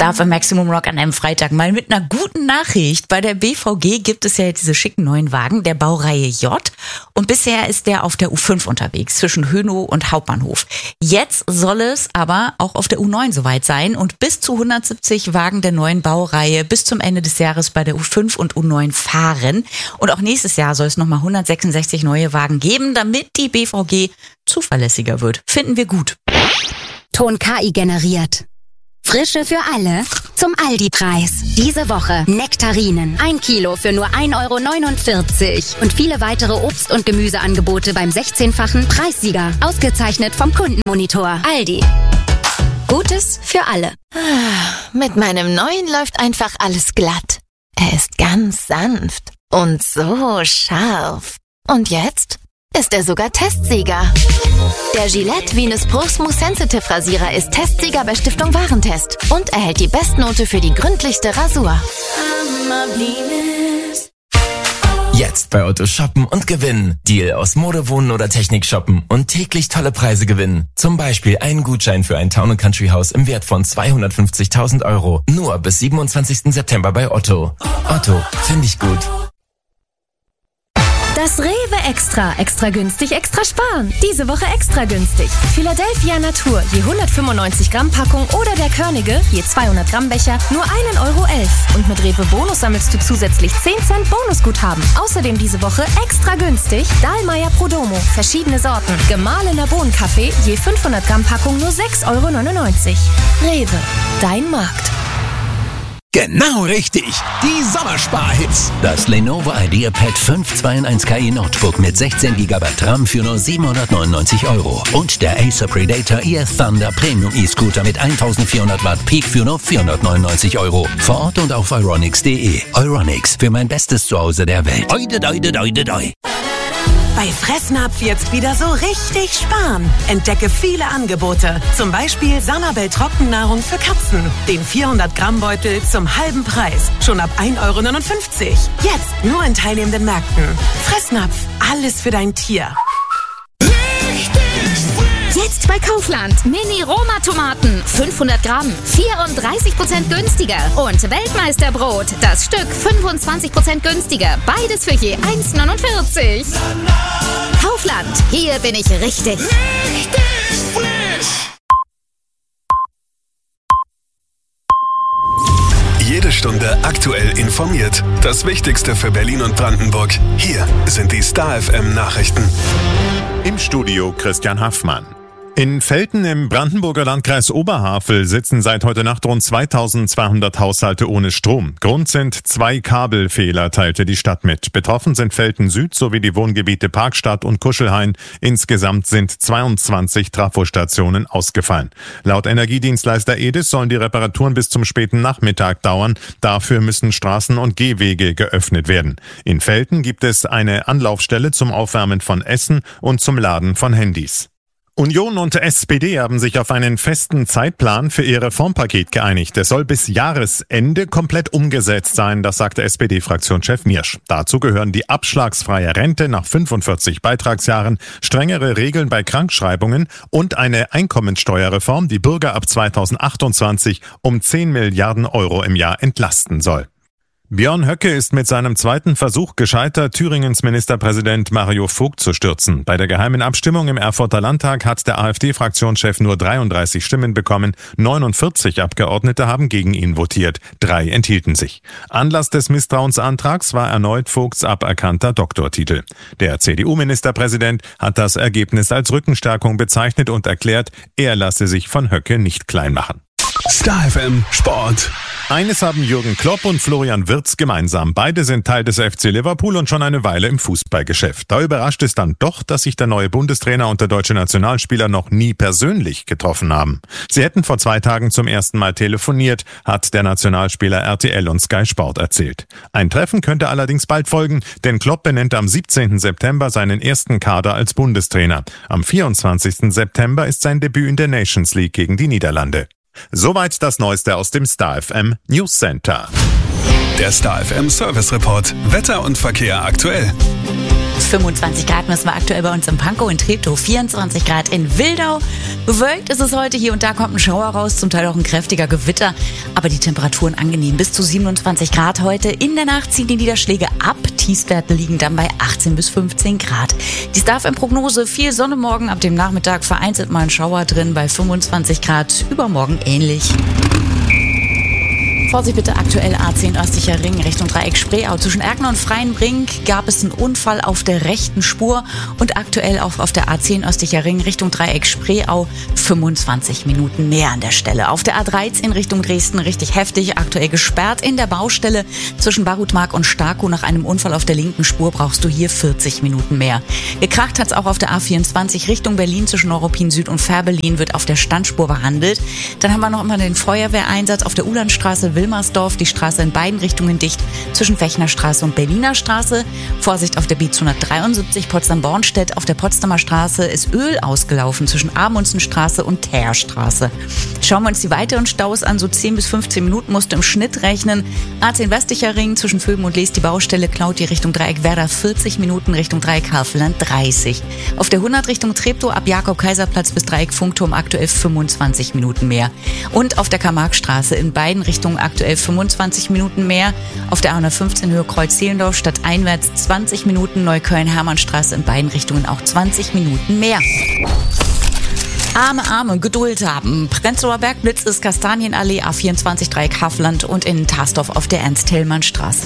Star für Maximum Rock an einem Freitag mal mit einer guten Nachricht. Bei der BVG gibt es ja jetzt diese schicken neuen Wagen der Baureihe J. Und bisher ist der auf der U5 unterwegs, zwischen Hönow und Hauptbahnhof. Jetzt soll es aber auch auf der U9 soweit sein und bis zu 170 Wagen der neuen Baureihe bis zum Ende des Jahres bei der U5 und U9 fahren. Und auch nächstes Jahr soll es nochmal 166 neue Wagen geben, damit die BVG zuverlässiger wird. Finden wir gut. Ton KI generiert. Frische für alle zum Aldi-Preis. Diese Woche Nektarinen. 1 Kilo für nur 1,49 €. Und viele weitere Obst- und Gemüseangebote beim 16-fachen Preissieger. Ausgezeichnet vom Kundenmonitor. Aldi. Gutes für alle. Mit meinem neuen läuft einfach alles glatt. Er ist ganz sanft und so scharf. Und jetzt ist er sogar Testsieger. Der Gillette Venus Pro Smooth Sensitive Rasierer ist Testsieger bei Stiftung Warentest und erhält die Bestnote für die gründlichste Rasur. Jetzt bei Otto shoppen und gewinnen. Deal aus Mode, Wohnen oder Technik shoppen und täglich tolle Preise gewinnen. Zum Beispiel einen Gutschein für ein Town & Country Haus im Wert von 250.000 €. Nur bis 27. September bei Otto. Otto, finde ich gut. Das Rewe Extra. Extra günstig, extra sparen. Diese Woche extra günstig. Philadelphia Natur, je 195 Gramm Packung oder der Körnige, je 200 Gramm Becher, nur 1,11 €. Und mit Rewe Bonus sammelst du zusätzlich 10 Cent Bonusguthaben. Außerdem diese Woche extra günstig Dahlmeier Prodomo, verschiedene Sorten. Gemahlener Bohnenkaffee, je 500 Gramm Packung, nur 6,99 €. Rewe, dein Markt. Genau richtig, die Sommersparhits. Das Lenovo IdeaPad 5 2-in-1 KI Notebook mit 16 GB RAM für nur 799 €. Und der Acer Predator EF Thunder Premium E-Scooter mit 1400 Watt Peak für nur 499 €. Vor Ort und auf euronics.de. Euronics, für mein bestes Zuhause der Welt. Oide, doide, doide, doi. Bei Fressnapf jetzt wieder so richtig sparen. Entdecke viele Angebote. Zum Beispiel Sanabel Trockennahrung für Katzen. Den 400 Gramm Beutel zum halben Preis. Schon ab 1,59 €. Jetzt nur in teilnehmenden Märkten. Fressnapf, alles für dein Tier. Jetzt bei Kaufland. Mini-Roma-Tomaten. 500 Gramm. 34% günstiger. Und Weltmeisterbrot. Das Stück 25% günstiger. Beides für je 1,49 €. Kaufland. Hier bin ich richtig. Jede Stunde aktuell informiert. Das Wichtigste für Berlin und Brandenburg. Hier sind die Star FM Nachrichten. Im Studio Christian Haffmann. In Velten im Brandenburger Landkreis Oberhavel sitzen seit heute Nacht rund 2200 Haushalte ohne Strom. Grund sind 2 Kabelfehler, teilte die Stadt mit. Betroffen sind Velten Süd sowie die Wohngebiete Parkstadt und Kuschelhain. Insgesamt sind 22 Trafostationen ausgefallen. Laut Energiedienstleister Edis sollen die Reparaturen bis zum späten Nachmittag dauern. Dafür müssen Straßen und Gehwege geöffnet werden. In Velten gibt es eine Anlaufstelle zum Aufwärmen von Essen und zum Laden von Handys. Union und SPD haben sich auf einen festen Zeitplan für ihr Reformpaket geeinigt. Es soll bis Jahresende komplett umgesetzt sein, das sagte SPD-Fraktionschef Miersch. Dazu gehören die abschlagsfreie Rente nach 45 Beitragsjahren, strengere Regeln bei Krankschreibungen und eine Einkommensteuerreform, die Bürger ab 2028 um 10 Milliarden € im Jahr entlasten soll. Björn Höcke ist mit seinem zweiten Versuch gescheitert, Thüringens Ministerpräsident Mario Vogt zu stürzen. Bei der geheimen Abstimmung im Erfurter Landtag hat der AfD-Fraktionschef nur 33 Stimmen bekommen. 49 Abgeordnete haben gegen ihn votiert. 3 enthielten sich. Anlass des Misstrauensantrags war erneut Vogts aberkannter Doktortitel. Der CDU-Ministerpräsident hat das Ergebnis als Rückenstärkung bezeichnet und erklärt, er lasse sich von Höcke nicht klein machen. Star FM Sport. Eines haben Jürgen Klopp und Florian Wirtz gemeinsam. Beide sind Teil des FC Liverpool und schon eine Weile im Fußballgeschäft. Da überrascht es dann doch, dass sich der neue Bundestrainer und der deutsche Nationalspieler noch nie persönlich getroffen haben. Sie hätten vor 2 Tagen zum ersten Mal telefoniert, hat der Nationalspieler RTL und Sky Sport erzählt. Ein Treffen könnte allerdings bald folgen, denn Klopp benennt am 17. September seinen ersten Kader als Bundestrainer. Am 24. September ist sein Debüt in der Nations League gegen die Niederlande. Soweit das Neueste aus dem Star FM News Center. Der Star FM Service Report. Wetter und Verkehr aktuell. 25 Grad müssen wir aktuell bei uns in Pankow, in Treptow, 24 Grad in Wildau. Bewölkt ist es heute, hier und da kommt ein Schauer raus, zum Teil auch ein kräftiger Gewitter, aber die Temperaturen angenehm, bis zu 27 Grad heute. In der Nacht ziehen die Niederschläge ab, Tiefstwerte liegen dann bei 18 bis 15 Grad. Die Starfm-Prognose, viel Sonne morgen, ab dem Nachmittag vereinzelt mal ein Schauer drin, bei 25 Grad, übermorgen ähnlich. Vorsicht bitte, aktuell A10 östlicher Ring Richtung Dreieck Spreeau. Zwischen Erkner und Freienbrink gab es einen Unfall auf der rechten Spur und aktuell auch auf der A10 östlicher Ring Richtung Dreieck Spreeau 25 Minuten mehr an der Stelle. Auf der A13 Richtung Dresden richtig heftig, aktuell gesperrt in der Baustelle zwischen Barutmark und Starkow. Nach einem Unfall auf der linken Spur brauchst du hier 40 Minuten mehr. Gekracht hat es auch auf der A24 Richtung Berlin zwischen Neuruppin Süd und Fährberlin, wird auf der Standspur behandelt. Dann haben wir noch immer den Feuerwehreinsatz auf der Ulandstraße Wilmersdorf, die Straße in beiden Richtungen dicht zwischen Fechnerstraße und Berliner Straße. Vorsicht auf der B273 Potsdam-Bornstedt. Auf der Potsdamer Straße ist Öl ausgelaufen zwischen Amundsenstraße und Teerstraße. Schauen wir uns die weiteren Staus an. So 10 bis 15 Minuten musst du im Schnitt rechnen. A10 westlicher Ring zwischen Vöben und Lees die Baustelle, klaut die Richtung Dreieck Werder 40 Minuten, Richtung Dreieck Havelland 30. Auf der 100 Richtung Treptow ab Jakob-Kaiserplatz bis Dreieck Funkturm aktuell 25 Minuten mehr. Und auf der Karl-Marx-Straße in beiden Richtungen aktuell 25 Minuten mehr. Auf der A115 Höhe Kreuz-Zehlendorf stadteinwärts 20 Minuten. Neukölln-Hermannstraße in beiden Richtungen auch 20 Minuten mehr. Arme, Geduld haben. Prenzlauer Bergblitz ist Kastanienallee, A24 Dreieck Havelland und in Tarsdorf auf der Ernst-Thälmann-Straße.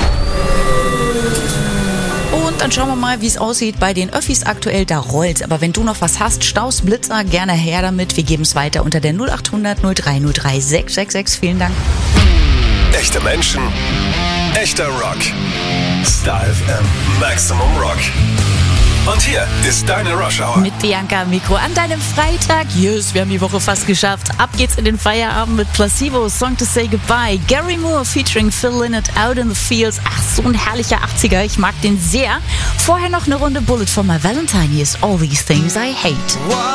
Und dann schauen wir mal, wie es aussieht bei den Öffis aktuell. Da rollt's. Aber wenn du noch was hast, Staus, Blitzer, gerne her damit. Wir geben es weiter unter der 0800 0303 666. Vielen Dank. Echte Menschen, echter Rock. Star FM Maximum Rock. Und hier ist deine Rush Hour. Mit Bianca am Mikro an deinem Freitag. Yes, wir haben die Woche fast geschafft. Ab geht's in den Feierabend mit Placebo, Song to Say Goodbye. Gary Moore featuring Phil Lynott, Out in the Fields. Ach, so ein herrlicher 80er. Ich mag den sehr. Vorher noch eine Runde Bullet for My Valentine. Here's All These Things I Hate.